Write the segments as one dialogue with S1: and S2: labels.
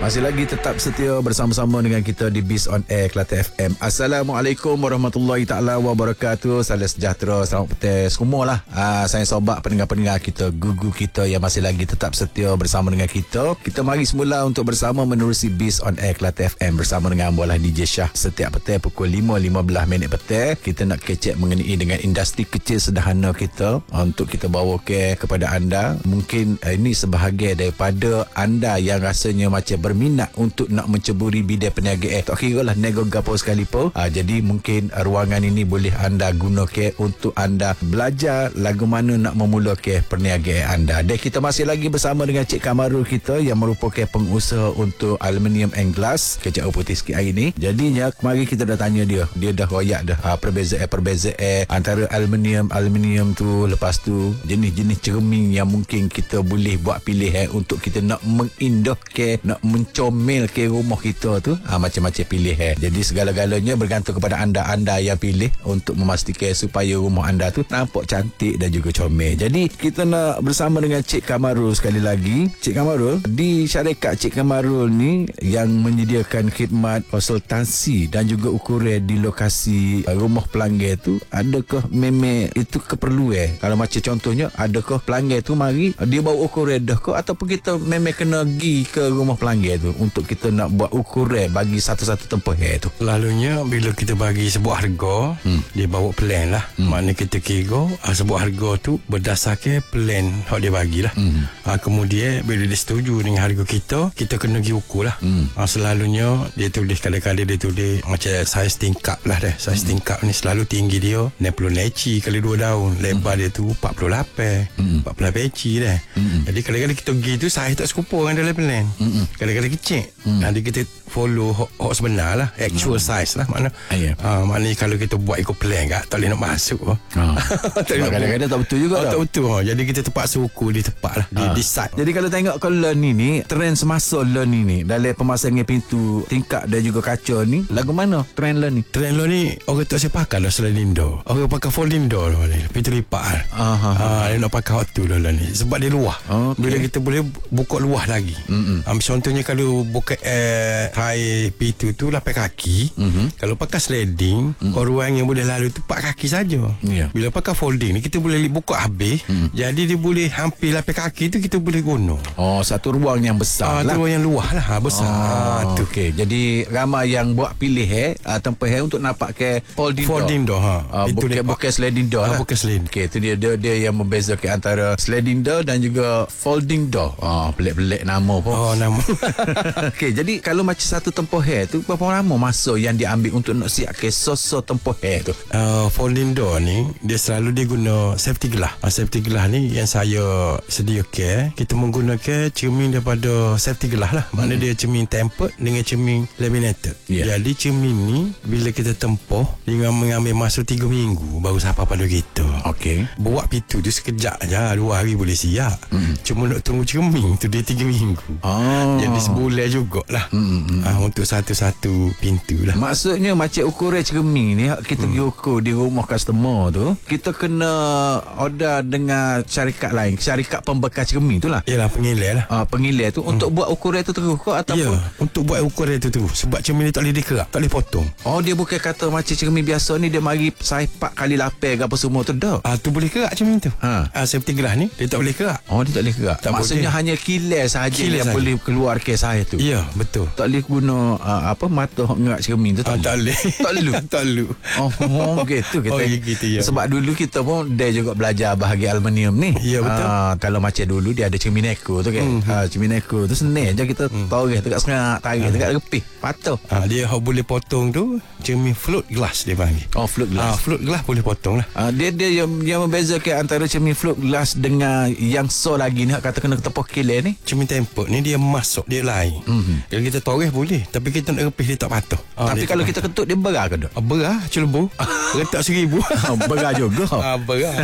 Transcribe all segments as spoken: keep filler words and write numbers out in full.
S1: Masih lagi tetap setia bersama-sama dengan kita di Biz on Air Kelate F M. Assalamualaikum warahmatullahi taala wabarakatuh. Salam sejahtera, selamat petang semua lah. Aa, saya sobat pendengar-pendengar kita, gugu kita yang masih lagi tetap setia bersama dengan kita. Kita mari semula untuk bersama menerusi Biz on Air Kelate F M bersama dengan Bola D J Shah. Setiap petang pukul lima lima belas minit petang kita nak kecek mengenai dengan industri kecil sederhana kita untuk kita bawa ke kepada anda. Mungkin uh, ini sebahagian daripada anda yang rasanya macam berminat untuk nak menceburi bidang perniagaan. Tak kira lah nego gapo sekalipun. Uh, jadi mungkin uh, ruangan ini boleh anda gunakan untuk anda belajar lagu mana nak memulakan perniagaan anda. Dan kita masih lagi bersama dengan Cik Kamarul kita yang merupakan pengusaha untuk aluminium and glass. Kecik putih sikit hari ni. Jadinya mari kita dah tanya dia. Dia dah royak dah uh, perbezaan-perbezaan antara aluminium aluminium tu, lepas tu jenis-jenis cermin yang mungkin kita boleh buat pilihan untuk kita nak mengindahkan, nak mencomel ke rumah kita tu, ha, macam-macam pilihan. Jadi segala-galanya bergantung kepada anda-anda yang pilih untuk memastikan supaya rumah anda tu nampak cantik dan juga comel. Jadi kita nak bersama dengan Cik Kamarul sekali lagi. Cik Kamarul, di syarikat Cik Kamarul ni yang menyediakan khidmat konsultasi dan juga ukuran di lokasi rumah pelanggan tu, adakah memang itu keperluan? Kalau macam contohnya, adakah pelanggan tu mari dia bawa ukuran dah ke, ataupun kita memang kena pergi ke rumah pelanggan tu untuk kita nak buat ukuran bagi satu-satu tempat tu?
S2: Lalunya bila kita bagi sebuah harga, hmm. dia bawa plan lah. hmm. Maknanya kita kira uh, sebuah harga tu berdasarkan plan yang dia bagilah. hmm. uh, Kemudian bila dia setuju dengan harga kita, kita kena pergi ukur lah. hmm. uh, Selalunya dia tulis, kadang-kadang dia tulis macam saiz tingkap lah dah. Saiz hmm. tingkap ni selalu tinggi dia enam puluh leci kali dua daun. Lebar hmm. dia tu empat puluh lapan hmm. empat puluh lapan leci dah. hmm. Jadi kadang-kadang kita pergi tu saiz tak serupa dengan dalam plan. hmm. Kadang-kadang kecil. hmm. Nanti kita follow hok, hok sebenar lah, actual hmm. size lah. Makna yeah. uh, maknanya kalau kita buat ikut plan kat, tak boleh nak masuk. oh. uh.
S1: Kadang-kadang tak betul juga.
S2: oh, tak betul. oh. Jadi kita terpaksa ukur di tempat lah, di
S1: uh.
S2: decide.
S1: Jadi kalau tengok kalau learn ni ni trend semasa learn ni ni dalam pemasangan pintu tingkap dan juga kaca ni, lagu mana trend learn ni?
S2: Trend learn ni orang tak saya pakai lah sliding door. Orang pakai folding door lah ni, pintu lipat lah. uh, uh, uh, dia nak pakai hot tu lah ni sebab dia luah. okay. Bila kita boleh buka luah lagi. um, Contohnya kalau buka eh, hai pintu tu lapan kaki. mm-hmm. Kalau pakai sliding, mm-hmm. orang yang boleh lalu tu empat kaki saja. yeah. Bila pakai folding ni kita boleh buka habis. mm. Jadi dia boleh hampir lapan kaki tu kita boleh guna.
S1: Oh, satu ruang yang besar
S2: ah,
S1: lah.
S2: Ruang yang luah lah, besar.
S1: oh, tu. Okay. Jadi ramai yang buat pilih eh tempat eh untuk nampak ke folding,
S2: folding door, door ha.
S1: uh, bukan, bukan sliding door
S2: ah,
S1: lah.
S2: Bukan sliding.
S1: Okay, tu dia, dia dia yang membezakan antara sliding door dan juga folding door. Oh, pelik-pelik nama pun.
S2: Oh, nama.
S1: Okay, jadi kalau macam satu tempoh hair tu, berapa lama masa yang diambil untuk nak siapkan sosok tempoh hair tu?
S2: Uh, folding door ni dia selalu dia guna safety glass. Uh, safety glass ni yang saya sediakan, kita menggunakan cermin daripada safety glass lah. Maknanya hmm. dia cermin tempered dengan cermin laminated. yeah. Jadi cermin ni bila kita tempoh dengan mengambil masa tiga minggu baru sampai pada kita.
S1: Okay.
S2: Buat pintu tu sekejap aja, dua hari boleh siap. hmm. Cuma nak tunggu cermin tu dia tiga minggu. oh. Jadi sebulan jugalah. hmm. uh, Untuk satu-satu pintu lah.
S1: Maksudnya macam ukuran cermin ni kita pergi hmm. ukur di rumah customer tu, kita kena order dengan syarikat lain, syarikat pembekal cermin tu lah.
S2: Yalah, pengilai lah.
S1: uh, Pengilai tu hmm. untuk buat ukuran tu terus ke ataupun?
S2: Ya, untuk buat ukuran tu tu sebab cermin ni tak boleh dikerak, tak boleh potong.
S1: Oh, dia bukan kata macam cermin biasa ni dia mari saiz empat kali lapan ke apa semua tu dah.
S2: Ah, tu boleh kerak cermin tu.
S1: Ha.
S2: Ah, safety glass ni dia tak boleh kerak.
S1: Oh, dia tak boleh kerak.
S2: Tak
S1: Maksudnya
S2: boleh.
S1: hanya kilat sahaja
S2: Kilat
S1: yang
S2: sahaja.
S1: boleh keluarkan saiz tu.
S2: Ya, betul.
S1: Tak boleh guna uh, apa mata ngerak cermin tu.
S2: Ah, tak boleh.
S1: Tak perlu.
S2: Tak perlu.
S1: Oh, oh gitu kita.
S2: Oh, gitu, ya.
S1: Sebab dulu kita pun dia juga belajar bahagian aluminium ni.
S2: Ya, betul.
S1: Uh, kalau macam dulu dia ada cermin eco tu kan. Mm-hmm. Uh, cermin eco tu senang je kita mm. tarik dekat serak, tarik dekat gepih. Patuh.
S2: Ah, dia boleh potong tu cermin float glass dia panggil.
S1: Oh, float glass.
S2: Ah, float glass boleh potong lah.
S1: Uh, dia dia yang, yang membezakan antara cermin float glass dengan yang so lagi ni kata kena tepuk kilat ni.
S2: Cermin tempered ni dia masuk, dia lain. Mm-hmm. Kalau kita toreh boleh, tapi kita nak repih dia tak patuh. Ah,
S1: tapi kalau kita kentut dia berah ke tak?
S2: Ah, berah celebu. Retak seribu.
S1: Oh, berah juga.
S2: Ah, berah.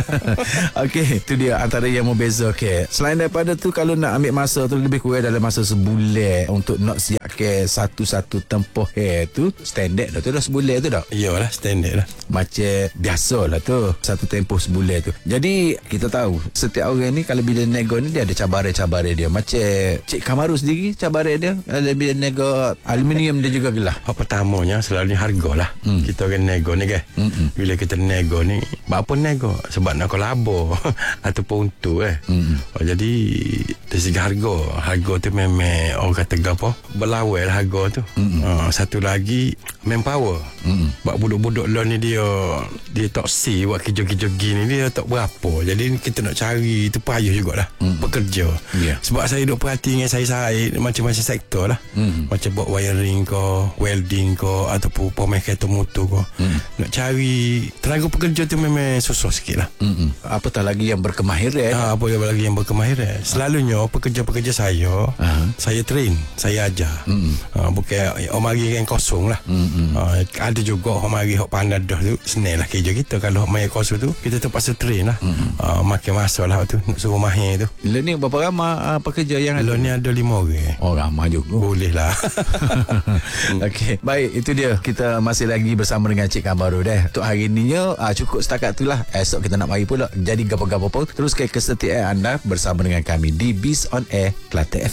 S1: Okey, itu dia antara yang membezakan. Selain daripada tu, kalau nak ambil masa tu lebih kurang dalam masa sebulan untuk nak siapkan satu-satu tempoh hair tu, standard dah tu dah sebulan tu dah.
S2: Iyalah, standard lah.
S1: Macam biasalah tu. Satu tempoh tempoh sebulan tu. Jadi kita tahu setiap orang ni kalau bila nego ni dia ada cabaran-cabaran dia. Macam Cik Kamaru sendiri cabaran dia kalau bila nego aluminium dia juga gelah.
S2: Hak pertamanya selalunya harga lah. Hmm. Kita orang nego ni kan. Hmm. Bila kita nego ni, apa nego? Sebab nak kolabo ataupun untuk eh. Hmm. Oh, jadi dari segi harga, harga tu memang orang kata apa? Berlawan lah harga tu. Hmm. Uh, satu lagi manpower. Hmm. Sebab budak-budak lah ni dia dia tak see buat kerja-kerja gini dia tak berapa. Jadi kita nak cari tu payah jugalah. Hmm. Bekerja. Yeah. Sebab saya duk perhati dengan saya-saya macam-macam sektor lah. Hmm. Macam buat wiring ke, welding ke, ataupun pemain kereta motor ke. Hmm. Nak cari tenaga pekerja tu memang susah sikit lah.
S1: Hmm. Apatah lagi yang berkemahiran.
S2: Ha, apa lagi yang berkemahiran. Selalunya pekerja-pekerja saya, uh-huh. saya train, saya ajar. Hmm. Ha, bukan orang mari yang kosong lah. Hmm. Ha, ada juga orang mari yang pandai dah tu, senang lah kerja kita. Kalau main kosong tu, kita terpaksa train lah. Hmm. Ha, makin masa lah tu, nak suruh mahir tu.
S1: Lo ni berapa ramai uh, pekerja yang
S2: Lo ni ada lima orang.
S1: Oh, ramai juga.
S2: Boleh lah.
S1: Okey, baik, itu dia. Kita masih lagi bersama dengan Cik Kamaru dah. Untuk hari ni uh, cukup setakat tu lah. Esok kita nak mari pula. Jadi gapa-gapa pun teruskan kesetiaan anda bersama dengan kami di Biz on Air Kelantan F M.